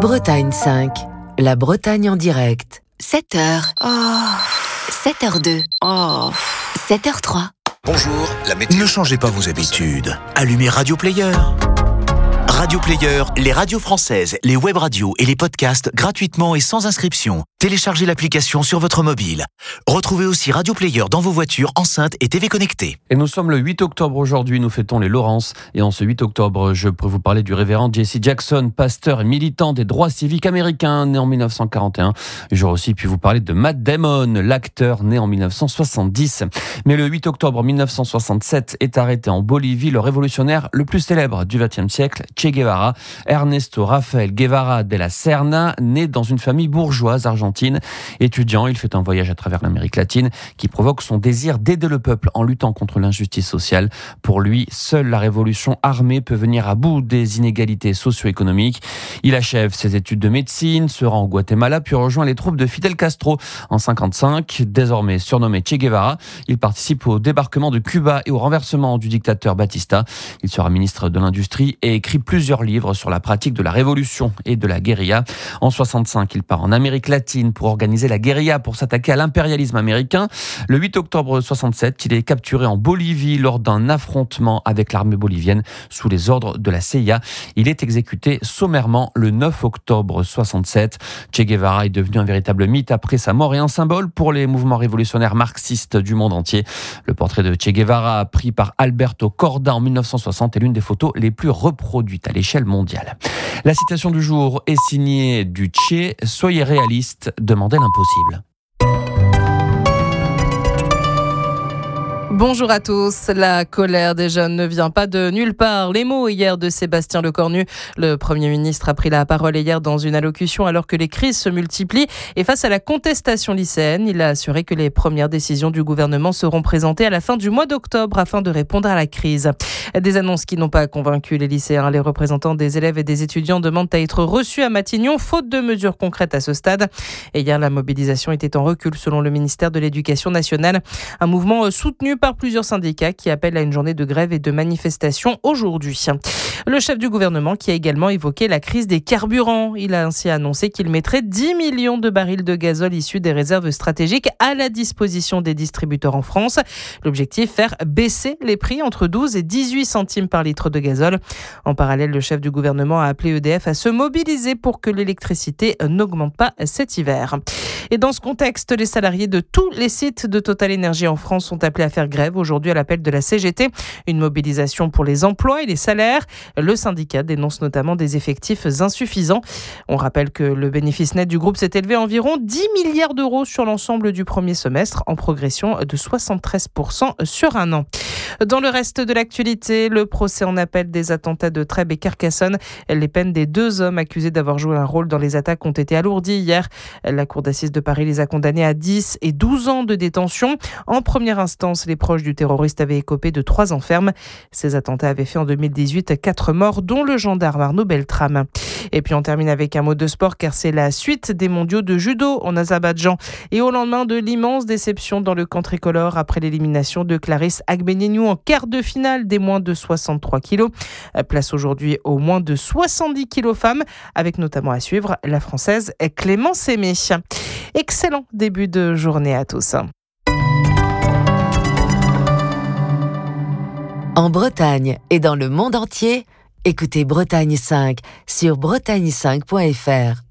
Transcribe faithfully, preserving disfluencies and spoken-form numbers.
Bretagne cinq, la Bretagne en direct. sept heures. Oh. sept heures deux. Oh. sept heures trois. Bonjour, la météo. Ne changez pas vos habitudes. Allumez Radio Player. Radio Player, les radios françaises, les web radios et les podcasts gratuitement et sans inscription. Téléchargez l'application sur votre mobile. Retrouvez aussi Radio Player dans vos voitures, enceintes et T V connectées. Et nous sommes le huit octobre aujourd'hui, nous fêtons les Lawrence. Et en ce huit octobre, je peux vous parler du révérend Jesse Jackson, pasteur et militant des droits civiques américains, né en dix-neuf cent quarante et un. Et j'aurais aussi pu vous parler de Matt Damon, l'acteur né en dix-neuf cent soixante-dix. Mais le huit octobre dix-neuf cent soixante-sept est arrêté en Bolivie le révolutionnaire le plus célèbre du vingtième siècle, Che Guevara, Ernesto Rafael Guevara de la Serna, né dans une famille bourgeoise argentine. Étudiant, il fait un voyage à travers l'Amérique latine qui provoque son désir d'aider le peuple en luttant contre l'injustice sociale. Pour lui, seule la révolution armée peut venir à bout des inégalités socio-économiques. Il achève ses études de médecine, se rend au Guatemala, puis rejoint les troupes de Fidel Castro en cinquante-cinq. Désormais surnommé Che Guevara, il participe au débarquement de Cuba et au renversement du dictateur Batista. Il sera ministre de l'Industrie et écrit plusieurs livres sur la pratique de la révolution et de la guérilla. En soixante-cinq, il part en Amérique latine pour organiser la guérilla, pour s'attaquer à l'impérialisme américain. Le huit octobre soixante-sept, il est capturé en Bolivie lors d'un affrontement avec l'armée bolivienne sous les ordres de la C I A. Il est exécuté sommairement le neuf octobre soixante-sept. Che Guevara est devenu un véritable mythe après sa mort et un symbole pour les mouvements révolutionnaires marxistes du monde entier. Le portrait de Che Guevara, pris par Alberto Corda en dix-neuf cent soixante, est l'une des photos les plus reproduites à l'échelle mondiale. La citation du jour est signée du Che. Soyez réaliste, demandez l'impossible. Bonjour à tous. La colère des jeunes ne vient pas de nulle part. Les mots hier de Sébastien Lecornu. Le Premier ministre a pris la parole hier dans une allocution alors que les crises se multiplient. Et face à la contestation lycéenne, il a assuré que les premières décisions du gouvernement seront présentées à la fin du mois d'octobre afin de répondre à la crise. Des annonces qui n'ont pas convaincu les lycéens. Les représentants des élèves et des étudiants demandent à être reçus à Matignon, faute de mesures concrètes à ce stade. Et hier, la mobilisation était en recul selon le ministère de l'Éducation nationale. Un mouvement soutenu par par plusieurs syndicats qui appellent à une journée de grève et de manifestation aujourd'hui. Le chef du gouvernement qui a également évoqué la crise des carburants. Il a ainsi annoncé qu'il mettrait dix millions de barils de gazole issus des réserves stratégiques à la disposition des distributeurs en France. L'objectif, faire baisser les prix entre douze et dix-huit centimes par litre de gazole. En parallèle, le chef du gouvernement a appelé E D F à se mobiliser pour que l'électricité n'augmente pas cet hiver. Et dans ce contexte, les salariés de tous les sites de Total Énergie en France sont appelés à faire grève aujourd'hui à l'appel de la C G T. Une mobilisation pour les emplois et les salaires. Le syndicat dénonce notamment des effectifs insuffisants. On rappelle que le bénéfice net du groupe s'est élevé à environ dix milliards d'euros sur l'ensemble du premier semestre, en progression de soixante-treize pour cent sur un an. Dans le reste de l'actualité, le procès en appel des attentats de Trèbes et Carcassonne. Les peines des deux hommes accusés d'avoir joué un rôle dans les attaques ont été alourdies hier. La cour d'assises de Paris les a condamnés à dix et douze ans de détention. En première instance, les proches du terroriste avaient écopé de trois ans ferme. Ces attentats avaient fait en deux mille dix-huit quatre morts, dont le gendarme Arnaud Beltrame. Et puis on termine avec un mot de sport car c'est la suite des mondiaux de judo en Azerbaïdjan. Et au lendemain de l'immense déception dans le camp tricolore après l'élimination de Clarisse Agbenienou en quart de finale des moins de soixante-trois kilos. Place aujourd'hui aux moins de soixante-dix kilos femmes, avec notamment à suivre la Française Clémence Aimé. Excellent début de journée à tous. En Bretagne et dans le monde entier, écoutez Bretagne cinq sur bretagne cinq point f r.